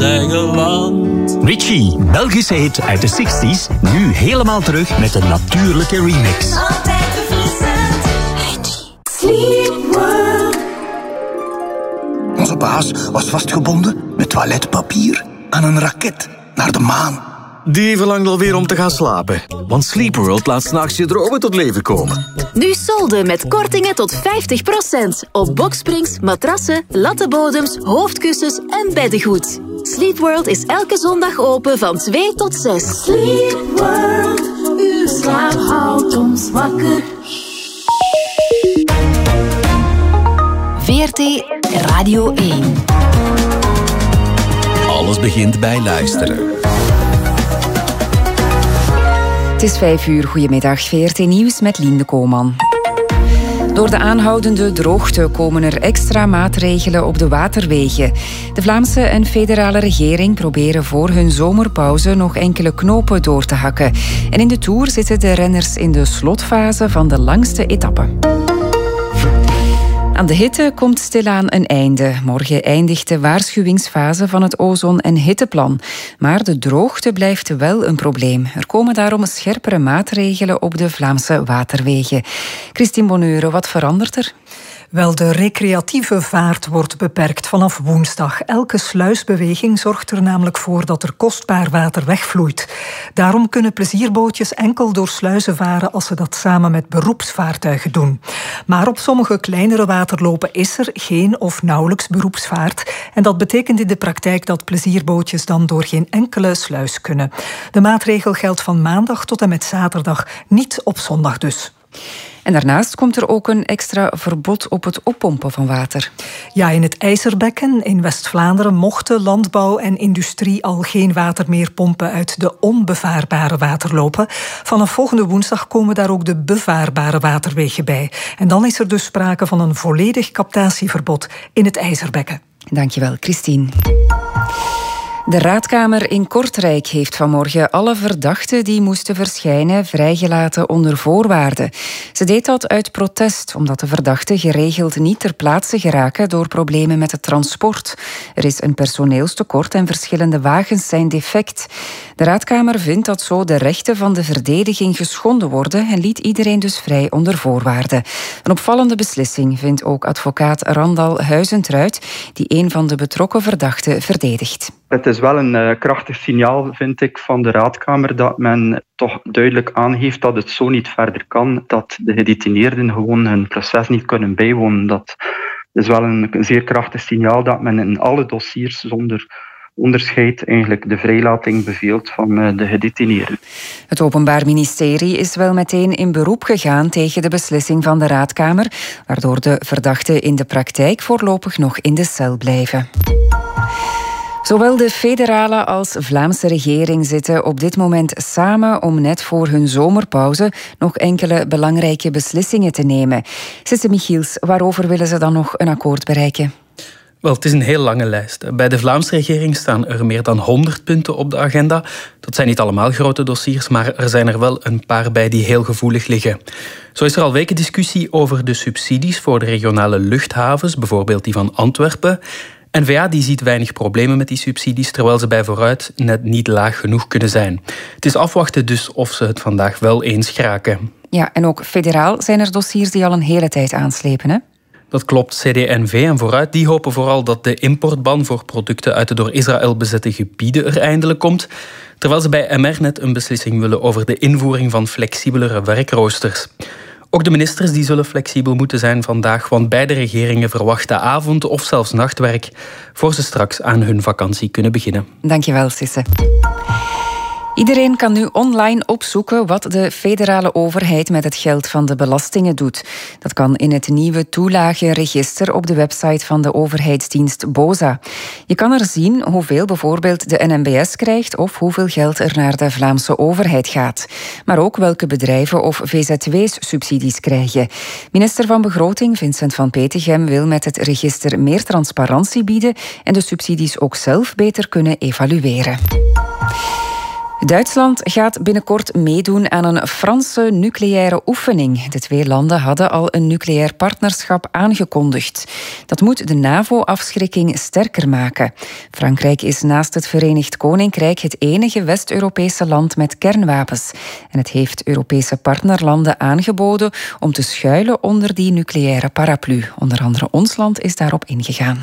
eigen land. Richie, Belgische hit uit de 60s, nu helemaal terug met een natuurlijke remix. Altijd verfrissend. Richie. Sleep World. Onze baas was vastgebonden met toiletpapier aan een raket naar de maan. Die verlangt alweer om te gaan slapen. Want Sleep World laat 's nachts je dromen tot leven komen. Nu solden met kortingen tot 50% op boksprings, matrassen, lattenbodems, hoofdkussens en beddengoed. Sleep World is elke zondag open van 2 tot 6. Sleep World. Uw slaap houdt ons wakker. VRT Radio 1. Alles begint bij luisteren. Het is 5 uur. Goedemiddag. VRT Nieuws met Lien Koolman. Door de aanhoudende droogte komen er extra maatregelen op de waterwegen. De Vlaamse en federale regering proberen voor hun zomerpauze nog enkele knopen door te hakken. En in de Tour zitten de renners in de slotfase van de langste etappe. Aan de hitte komt stilaan een einde. Morgen eindigt de waarschuwingsfase van het ozon- en hitteplan. Maar de droogte blijft wel een probleem. Er komen daarom scherpere maatregelen op de Vlaamse waterwegen. Christine Bonneure, wat verandert er? Wel, de recreatieve vaart wordt beperkt vanaf woensdag. Elke sluisbeweging zorgt er namelijk voor dat er kostbaar water wegvloeit. Daarom kunnen plezierbootjes enkel door sluizen varen als ze dat samen met beroepsvaartuigen doen. Maar op sommige kleinere waterlopen is er geen of nauwelijks beroepsvaart. En dat betekent in de praktijk dat plezierbootjes dan door geen enkele sluis kunnen. De maatregel geldt van maandag tot en met zaterdag, niet op zondag dus. En daarnaast komt er ook een extra verbod op het oppompen van water. Ja, in het IJzerbekken in West-Vlaanderen mochten landbouw en industrie al geen water meer pompen uit de onbevaarbare waterlopen. Vanaf volgende woensdag komen daar ook de bevaarbare waterwegen bij. En dan is er dus sprake van een volledig captatieverbod in het IJzerbekken. Dankjewel, Christine. De Raadkamer in Kortrijk heeft vanmorgen alle verdachten die moesten verschijnen vrijgelaten onder voorwaarden. Ze deed dat uit protest, omdat de verdachten geregeld niet ter plaatse geraken door problemen met het transport. Er is een personeelstekort en verschillende wagens zijn defect. De Raadkamer vindt dat zo de rechten van de verdediging geschonden worden en liet iedereen dus vrij onder voorwaarden. Een opvallende beslissing vindt ook advocaat Randal Huizentruid, die een van de betrokken verdachten verdedigt. Het is wel een krachtig signaal, vind ik, van de Raadkamer dat men toch duidelijk aangeeft dat het zo niet verder kan, dat de gedetineerden gewoon hun proces niet kunnen bijwonen. Dat is wel een zeer krachtig signaal dat men in alle dossiers zonder onderscheid eigenlijk de vrijlating beveelt van de gedetineerden. Het Openbaar Ministerie is wel meteen in beroep gegaan tegen de beslissing van de Raadkamer, waardoor de verdachten in de praktijk voorlopig nog in de cel blijven. Zowel de federale als Vlaamse regering zitten op dit moment samen om net voor hun zomerpauze nog enkele belangrijke beslissingen te nemen. Sisse Michiels, waarover willen ze dan nog een akkoord bereiken? Wel, het is een heel lange lijst. Bij de Vlaamse regering staan er meer dan 100 punten op de agenda. Dat zijn niet allemaal grote dossiers, maar er zijn er wel een paar bij die heel gevoelig liggen. Zo is er al weken discussie over de subsidies voor de regionale luchthavens, bijvoorbeeld die van Antwerpen. N-VA die ziet weinig problemen met die subsidies, terwijl ze bij vooruit net niet laag genoeg kunnen zijn. Het is afwachten dus of ze het vandaag wel eens geraken. Ja, en ook federaal zijn er dossiers die al een hele tijd aanslepen, hè? Dat klopt. CD&V en Vooruit die hopen vooral dat de importban voor producten uit de door Israël bezette gebieden er eindelijk komt, terwijl ze bij MR net een beslissing willen over de invoering van flexibelere werkroosters. Ook de ministers die zullen flexibel moeten zijn vandaag, want beide regeringen verwachten avond- of zelfs nachtwerk voor ze straks aan hun vakantie kunnen beginnen. Dankjewel, Sisse. Iedereen kan nu online opzoeken wat de federale overheid met het geld van de belastingen doet. Dat kan in het nieuwe toelagenregister op de website van de overheidsdienst BOZA. Je kan er zien hoeveel bijvoorbeeld de NMBS krijgt of hoeveel geld er naar de Vlaamse overheid gaat. Maar ook welke bedrijven of VZW's subsidies krijgen. Minister van Begroting Vincent van Petegem wil met het register meer transparantie bieden en de subsidies ook zelf beter kunnen evalueren. Duitsland gaat binnenkort meedoen aan een Franse nucleaire oefening. De twee landen hadden al een nucleair partnerschap aangekondigd. Dat moet de NAVO-afschrikking sterker maken. Frankrijk is naast het Verenigd Koninkrijk het enige West-Europese land met kernwapens. En het heeft Europese partnerlanden aangeboden om te schuilen onder die nucleaire paraplu. Onder andere ons land is daarop ingegaan.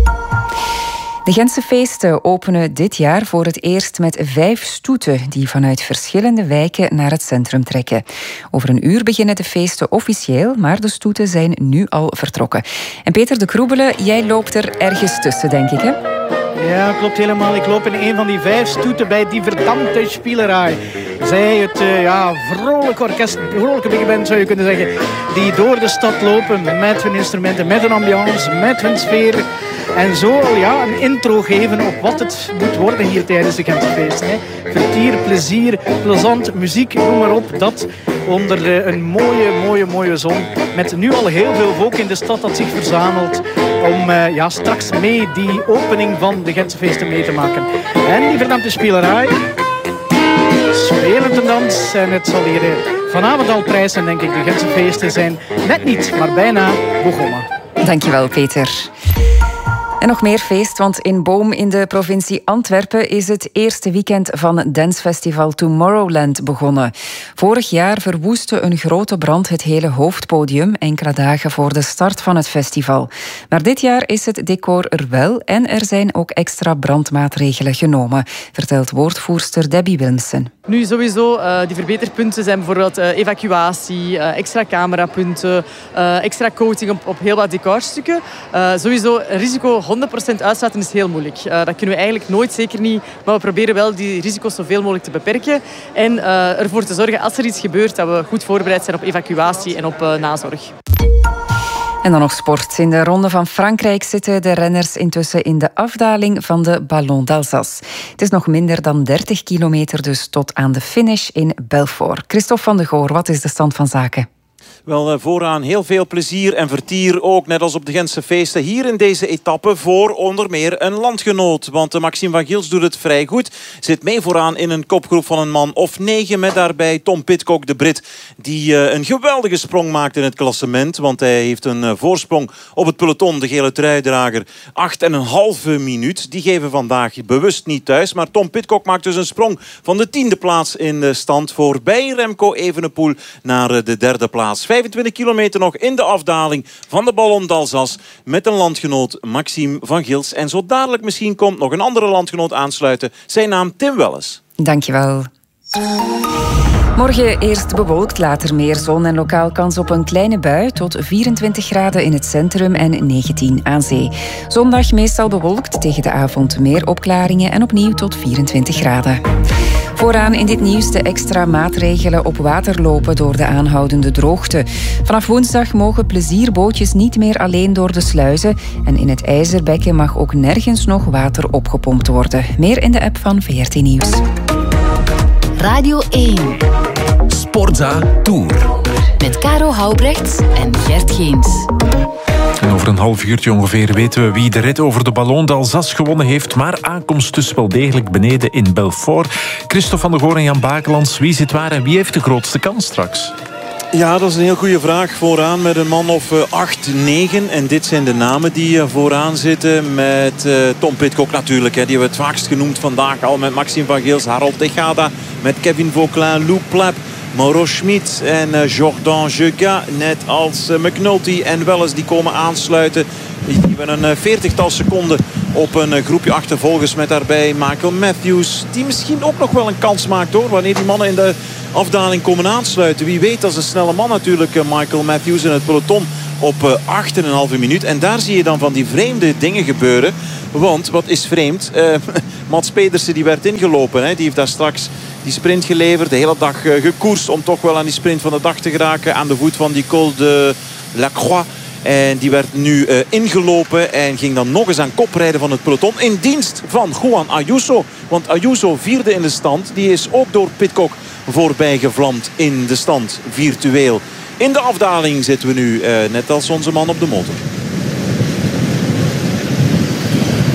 De Gentse feesten openen dit jaar voor het eerst met 5 stoeten die vanuit verschillende wijken naar het centrum trekken. Over een uur beginnen de feesten officieel, maar de stoeten zijn nu al vertrokken. En Peter de Kroebele, jij loopt er ergens tussen, denk ik, hè? Ja, klopt helemaal. Ik loop in een van die 5 stoeten bij die verdammte Spielerij. Zij, het vrolijk orkest, vrolijke big band zou je kunnen zeggen, die door de stad lopen met hun instrumenten, met hun ambiance, met hun sfeer. En zo een intro geven op wat het moet worden hier tijdens de Gentse feesten. Vertier, plezier, plezant, muziek, noem maar op. Dat onder een mooie zon. Met nu al heel veel volk in de stad dat zich verzamelt om straks mee die opening van de Gentse feesten mee te maken. En die verdammte Spielerij, spelend een dans. En het zal hier vanavond al prijzen, denk ik. De Gentse feesten zijn net niet, maar bijna begonnen. Dankjewel, Peter. En nog meer feest, want in Boom in de provincie Antwerpen is het eerste weekend van het dancefestival Tomorrowland begonnen. Vorig jaar verwoestte een grote brand het hele hoofdpodium, enkele dagen voor de start van het festival. Maar dit jaar is het decor er wel en er zijn ook extra brandmaatregelen genomen, vertelt woordvoerster Debbie Wilmsen. Nu sowieso, die verbeterpunten zijn bijvoorbeeld evacuatie, extra camerapunten, extra coating op heel wat decorstukken. Sowieso een risico 100% uitsluiten is heel moeilijk. Dat kunnen we eigenlijk nooit, zeker niet. Maar we proberen wel die risico's zoveel mogelijk te beperken. En ervoor te zorgen, als er iets gebeurt, dat we goed voorbereid zijn op evacuatie en op nazorg. En dan nog sport. In de Ronde van Frankrijk zitten de renners intussen in de afdaling van de Ballon d'Alsace. Het is nog minder dan 30 kilometer dus tot aan de finish in Belfort. Christophe van de Goor, wat is de stand van zaken? Wel, vooraan heel veel plezier en vertier, ook net als op de Gentse feesten. Hier in deze etappe voor onder meer een landgenoot. Want Maxime van Gils doet het vrij goed. Zit mee vooraan in een kopgroep van een man of 9. Met daarbij Tom Pidcock, de Brit, die een geweldige sprong maakt in het klassement. Want hij heeft een voorsprong op het peloton, de gele truidrager. 8,5 minuut. Die geven vandaag bewust niet thuis. Maar Tom Pidcock maakt dus een sprong van de 10e plaats in de stand. Voorbij Remco Evenepoel naar de 3e plaats. 25 kilometer nog in de afdaling van de Ballon d'Alsace met een landgenoot Maxime van Gils. En zo dadelijk misschien komt nog een andere landgenoot aansluiten. Zijn naam Tim Welles. Dankjewel. Morgen eerst bewolkt, later meer zon en lokaal kans op een kleine bui. Tot 24 graden in het centrum en 19 aan zee. Zondag meestal bewolkt, tegen de avond meer opklaringen en opnieuw tot 24 graden. Vooraan in dit nieuws de extra maatregelen op water lopen door de aanhoudende droogte. Vanaf woensdag mogen plezierbootjes niet meer alleen door de sluizen. En in het IJzerbekken mag ook nergens nog water opgepompt worden. Meer in de app van VRT Nieuws. Radio 1. Sportza Tour. Met Caro Houbrechts en Gert Geens. En over een half uurtje ongeveer weten we wie de rit over de Ballon d'Alsace gewonnen heeft. Maar aankomst dus wel degelijk beneden in Belfort. Christophe van de Goor en Jan Bakelands, wie zit waar en wie heeft de grootste kans straks? Ja, dat is een heel goede vraag. Vooraan met een man of 8, 9. En dit zijn de namen die vooraan zitten. Met Tom Pidcock natuurlijk. Die hebben we het vaakst genoemd vandaag al. Met Maxime van Gils, Harold Tejada. Met Kevin Vauquelin, Lou Plep. Mauro Schmid en Jordan Jeuga. Net als McNulty en Welles die komen aansluiten. Die hebben een 40-tal seconden op een groepje achtervolgers. Met daarbij Michael Matthews. Die misschien ook nog wel een kans maakt hoor. Wanneer die mannen in de afdaling komen aansluiten. Wie weet, dat is een snelle man natuurlijk. Michael Matthews in het peloton op 8,5 minuut. En daar zie je dan van die vreemde dingen gebeuren. Want, wat is vreemd? Mats Pedersen die werd ingelopen. Die heeft daar straks die sprint geleverd. De hele dag gekoerst om toch wel aan die sprint van de dag te geraken. Aan de voet van die Col de la Croix. En die werd nu ingelopen en ging dan nog eens aan kop rijden van het peloton. In dienst van Juan Ayuso. Want Ayuso vierde in de stand. Die is ook door Pidcock voorbij gevlamd in de stand. Virtueel. In de afdaling zitten we nu, net als onze man op de motor.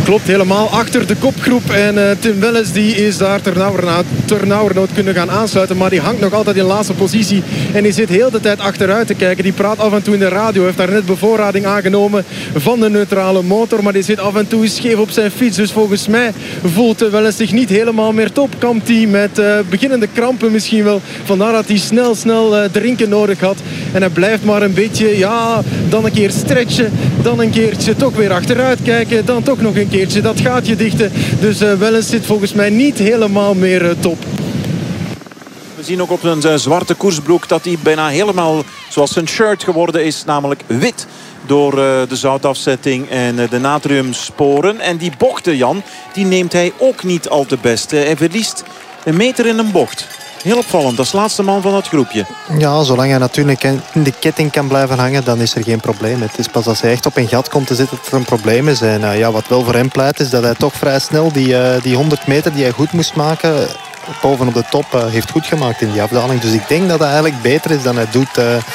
Klopt, helemaal achter de kopgroep. En Tim Welles die is daar ternauwernood kunnen gaan aansluiten. Maar die hangt nog altijd in laatste positie. En die zit heel de tijd achteruit te kijken. Die praat af en toe in de radio. Heeft daar net bevoorrading aangenomen van de neutrale motor. Maar die zit af en toe scheef op zijn fiets. Dus volgens mij voelt Welles zich niet helemaal meer top. Kampt hij met beginnende krampen misschien wel. Vandaar dat hij snel drinken nodig had. En hij blijft maar een beetje, dan een keer stretchen. Dan een keertje toch weer achteruit kijken. Dan toch nog een keertje dat gaatje dichten. Dus Welles zit volgens mij niet helemaal meer top. We zien ook op zijn zwarte koersbroek dat hij bijna helemaal zoals zijn shirt geworden is. Namelijk wit door de zoutafzetting en de natriumsporen. En die bochten, Jan, die neemt hij ook niet al te best. Hij verliest een meter in een bocht. Heel opvallend, dat is de laatste man van dat groepje. Ja, zolang hij natuurlijk in de ketting kan blijven hangen, dan is er geen probleem. Het is pas als hij echt op een gat komt te zitten dat er een probleem is. En wat wel voor hem pleit is dat hij toch vrij snel die 100 meter die hij goed moest maken, bovenop de top heeft goed gemaakt in die afdaling. Dus ik denk dat hij eigenlijk beter is dan hij doet,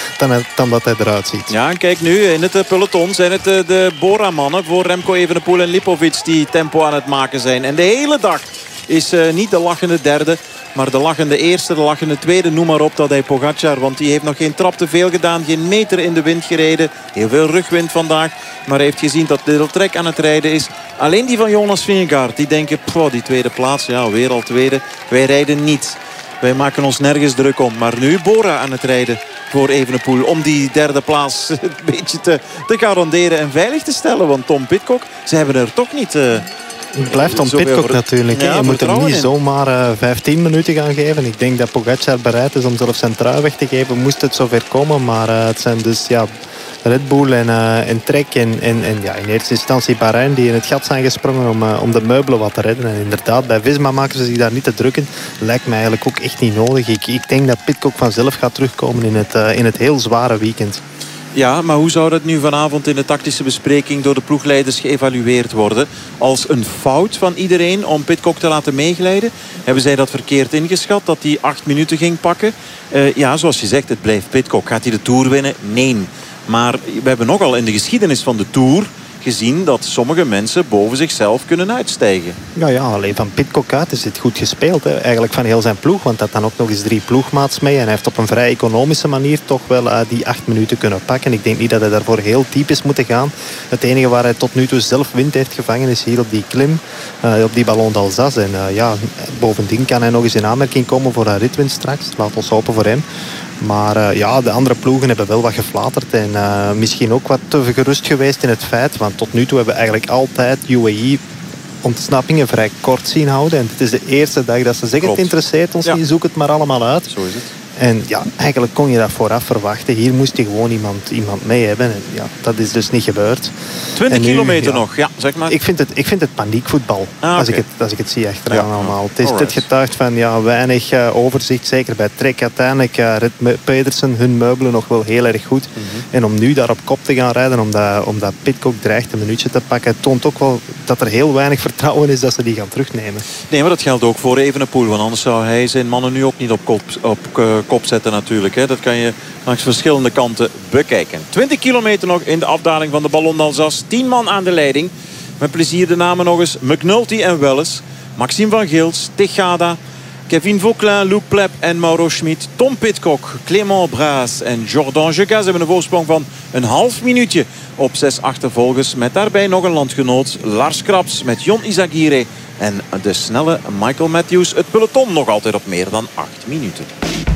dan dat hij eruit ziet. Ja, en kijk nu, in het peloton zijn het de Bora-mannen voor Remco Evenepoel en Lipovic die tempo aan het maken zijn. En de hele dag is niet de lachende derde, maar de lachende eerste, de lachende tweede, noem maar op, dat hij Pogacar. Want die heeft nog geen trap te veel gedaan, geen meter in de wind gereden. Heel veel rugwind vandaag, maar hij heeft gezien dat Little Trek aan het rijden is. Alleen die van Jonas Vingegaard, die denken, die tweede plaats, weer al tweede. Wij rijden niet. Wij maken ons nergens druk om. Maar nu Bora aan het rijden voor Evenepoel. Om die derde plaats een beetje te garanderen en veilig te stellen. Want Tom Pidcock, ze hebben er toch niet... Het blijft Tom Pidcock natuurlijk. Ja, je moet hem niet zomaar 15 minuten gaan geven. Ik denk dat Pogacar bereid is om zelfs zijn trui weg te geven. Moest het zover komen. Maar het zijn dus Red Bull en Trek en in eerste instantie Bahrein die in het gat zijn gesprongen om de meubelen wat te redden. En inderdaad, bij Visma maken ze zich daar niet te drukken. Lijkt mij eigenlijk ook echt niet nodig. Ik denk dat Pidcock vanzelf gaat terugkomen in het heel zware weekend. Ja, maar hoe zou dat nu vanavond in de tactische bespreking door de ploegleiders geëvalueerd worden? Als een fout van iedereen om Pidcock te laten meeglijden? Hebben zij dat verkeerd ingeschat, dat hij 8 minuten ging pakken? Zoals je zegt, het blijft Pidcock. Gaat hij de Tour winnen? Nee. Maar we hebben nogal in de geschiedenis van de Tour gezien dat sommige mensen boven zichzelf kunnen uitstijgen. Ja, alleen van Pidcock uit is het goed gespeeld. Hè. Eigenlijk van heel zijn ploeg, want dat dan ook nog eens 3 ploegmaats mee. En hij heeft op een vrij economische manier toch wel die 8 minuten kunnen pakken. Ik denk niet dat hij daarvoor heel diep is moeten gaan. Het enige waar hij tot nu toe zelf wind heeft gevangen is hier op die klim, op die Ballon d'Alsace. En bovendien kan hij nog eens in aanmerking komen voor een ritwinst straks. Laat ons hopen voor hem. Maar de andere ploegen hebben wel wat geflaterd. En misschien ook wat te gerust geweest in het feit. Want tot nu toe hebben we eigenlijk altijd UAE ontsnappingen vrij kort zien houden. En dit is de eerste dag dat ze zeggen, het interesseert ons niet, zoek het maar allemaal uit. Zo is het. En eigenlijk kon je dat vooraf verwachten. Hier moest je gewoon iemand mee hebben. En dat is dus niet gebeurd. 20 kilometer nog, zeg maar. Ik vind het paniekvoetbal. Als ik het zie achteraan allemaal. Het getuigt van weinig overzicht. Zeker bij Trek uiteindelijk. Red Pedersen, hun meubelen nog wel heel erg goed. En om nu daar op kop te gaan rijden, omdat Pidcock dreigt een minuutje te pakken, toont ook wel dat er heel weinig vertrouwen is dat ze die gaan terugnemen. Nee, maar dat geldt ook voor Evenepoel. Want anders zou hij zijn mannen nu ook niet op kop zetten natuurlijk. Hè. Dat kan je langs verschillende kanten bekijken. 20 kilometer nog in de afdaling van de Ballon d'Alsace. 10 man aan de leiding. Met plezier de namen nog eens. McNulty en Welles. Maxime van Gils. Tejada. Kevin Vauquelin, Luke Plep en Mauro Schmid. Tom Pidcock, Clément Braas en Jordan Jeugas hebben een voorsprong van een half minuutje op 6 achtervolgers. Met daarbij nog een landgenoot, Lars Krabs met Jon Izagirre en de snelle Michael Matthews. Het peloton nog altijd op meer dan 8 minuten.